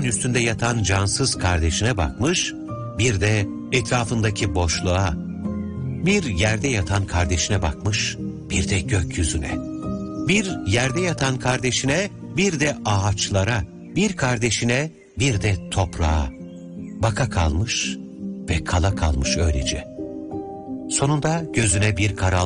üstünde yatan cansız kardeşine bakmış, bir de etrafındaki boşluğa. Bir yerde yatan kardeşine bakmış, bir de gökyüzüne. Bir yerde yatan kardeşine, bir de ağaçlara, bir kardeşine, bir de toprağa. Baka kalmış ve kala kalmış öylece. Sonunda gözüne bir karanlık